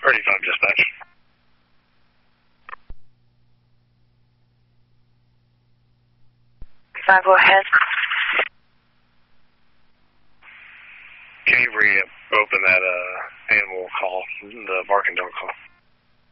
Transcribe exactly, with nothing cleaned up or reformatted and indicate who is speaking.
Speaker 1: thirty-five dispatch.
Speaker 2: Five, go ahead.
Speaker 1: Can you re-open that uh, animal call, the barking dog call?